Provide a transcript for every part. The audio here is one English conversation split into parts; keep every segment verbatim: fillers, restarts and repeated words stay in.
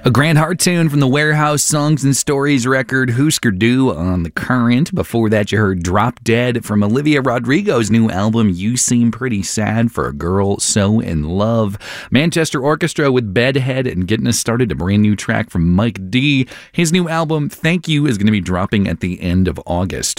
A grand heart tune from the Warehouse Songs and Stories record, Husker Du on The Current. Before that, you heard Drop Dead from Olivia Rodrigo's new album, You Seem Pretty Sad for a Girl So in Love. Manchester Orchestra with Bedhead, and getting us started, a brand new track from Mike D. His new album, Thank You, is going to be dropping at the end of August.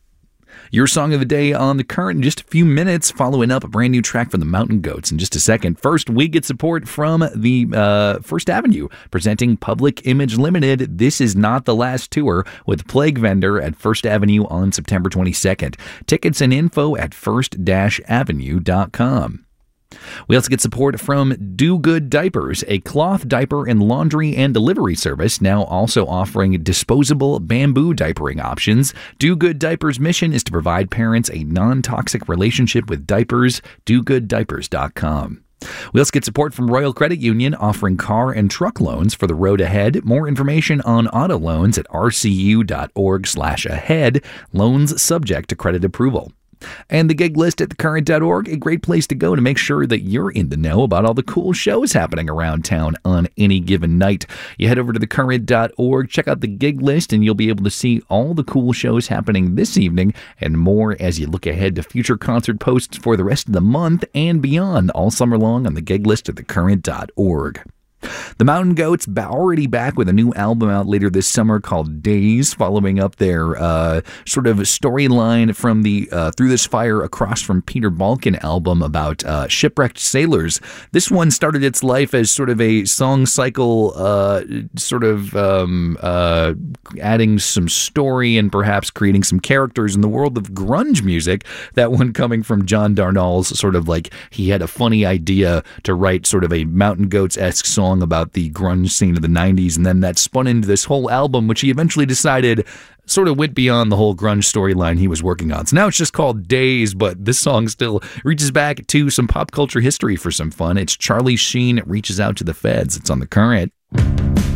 Your song of the day on The Current in just a few minutes, following up a brand new track from the Mountain Goats in just a second. First, we get support from the uh, First Avenue, presenting Public Image Limited. This Is Not the Last Tour with Plague Vendor at First Avenue on September twenty-second. Tickets and info at first avenue dot com. We also get support from Do Good Diapers, a cloth diaper and laundry and delivery service, now also offering disposable bamboo diapering options. Do Good Diapers' mission is to provide parents a non-toxic relationship with diapers. do good diapers dot com. We also get support from Royal Credit Union, offering car and truck loans for the road ahead. More information on auto loans at r c u dot org slash ahead. Loans subject to credit approval. And the gig list at the current dot org, a great place to go to make sure that you're in the know about all the cool shows happening around town on any given night. You head over to the current dot org, check out the gig list, and you'll be able to see all the cool shows happening this evening and more as you look ahead to future concert posts for the rest of the month and beyond all summer long on the gig list at the current dot org. The Mountain Goats already back with a new album out later this summer called Days, following up their uh, sort of storyline from the uh, Through This Fire Across from Peter Balkan album about uh, shipwrecked sailors. This one started its life as sort of a song cycle, uh, sort of um, uh, adding some story and perhaps creating some characters in the world of grunge music. That one coming from John Darnielle's sort of like, he had a funny idea to write sort of a Mountain Goats-esque song about the grunge scene of the nineties, and then that spun into this whole album, which he eventually decided sort of went beyond the whole grunge storyline he was working on. So now it's just called Days, but this song still reaches back to some pop culture history for some fun. It's Charlie Sheen Reaches Out to the Feds. It's on The Current.